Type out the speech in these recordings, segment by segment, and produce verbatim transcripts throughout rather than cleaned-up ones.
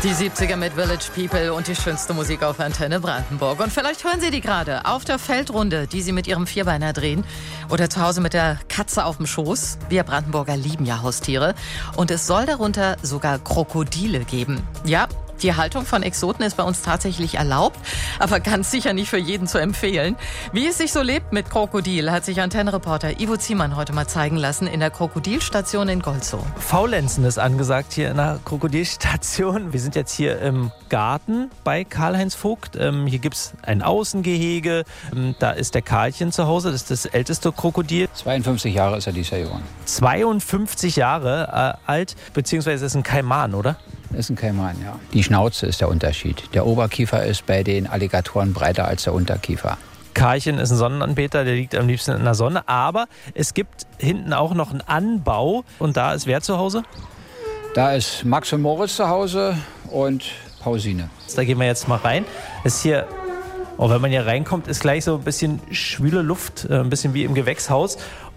Die siebziger mit Village People und die schönste Musik auf Antenne Brandenburg. Und vielleicht hören Sie die gerade auf der Feldrunde, die Sie mit Ihrem Vierbeiner drehen. Oder zu Hause mit der Katze auf dem Schoß. Wir Brandenburger lieben ja Haustiere. Und es soll darunter sogar Krokodile geben. Ja, die Haltung von Exoten ist bei uns tatsächlich erlaubt, aber ganz sicher nicht für jeden zu empfehlen. Wie es sich so lebt mit Krokodil, hat sich Antenne-Reporter Ivo Ziemann heute mal zeigen lassen in der Krokodilstation in Golzow. Faulenzen ist angesagt hier in der Krokodilstation. Wir sind jetzt hier im Garten bei Karl-Heinz Vogt. Ähm, hier gibt es ein Außengehege. Ähm, da ist der Karlchen zu Hause. Das ist das älteste Krokodil. zweiundfünfzig Jahre ist er dieses Jahr geworden. zweiundfünfzig Jahre äh, alt, beziehungsweise ist ein Kaiman, oder? Ist ein Kaiman, ja. Die Schnauze ist der Unterschied. Der Oberkiefer ist bei den Alligatoren breiter als der Unterkiefer. Karlchen ist ein Sonnenanbeter, der liegt am liebsten in der Sonne. Aber es gibt hinten auch noch einen Anbau. Und da ist wer zu Hause? Da ist Max und Moritz zu Hause und Pausine. Da gehen wir jetzt mal rein. Ist hier, oh, wenn man hier reinkommt, ist gleich so ein bisschen schwüle Luft, ein bisschen wie im Gewächshaus.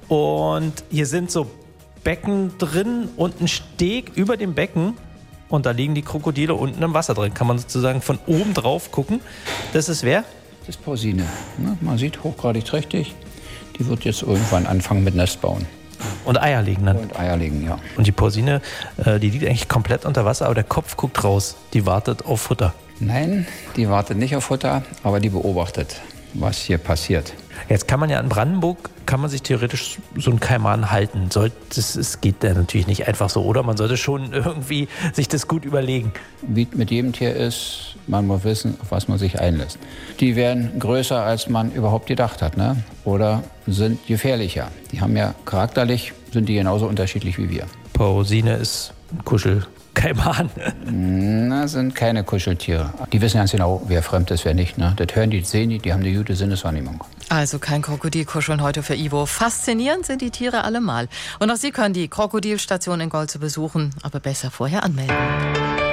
Und hier sind so Becken drin und ein Steg über dem Becken. Und da liegen die Krokodile unten im Wasser drin. Kann man sozusagen von oben drauf gucken. Das ist wer? Das ist Pausine. Man sieht, hochgradig trächtig. Die wird jetzt irgendwann anfangen mit Nest bauen. Und Eier legen dann? Und Eier legen, ja. Und die Pausine, die liegt eigentlich komplett unter Wasser, aber der Kopf guckt raus. Die wartet auf Futter. Nein, die wartet nicht auf Futter, aber die beobachtet, was hier passiert. Jetzt kann man ja in Brandenburg, kann man sich theoretisch so einen Kaiman halten. Sollte, das, das geht ja natürlich nicht einfach so, oder? Man sollte schon irgendwie sich das gut überlegen. Wie mit jedem Tier ist, man muss wissen, auf was man sich einlässt. Die werden größer, als man überhaupt gedacht hat, ne? Oder sind gefährlicher. Die haben ja charakterlich, sind die genauso unterschiedlich wie wir. Pausine ist ein Kuschelkaiman. Na, sind keine Kuscheltiere. Die wissen ganz genau, wer fremd ist, wer nicht. Ne? Das hören die, das sehen die, die haben eine gute Sinneswahrnehmung. Also kein Krokodilkuscheln heute für Ivo. Faszinierend sind die Tiere allemal. Und auch Sie können die Krokodilstation in Golzow besuchen, aber besser vorher anmelden.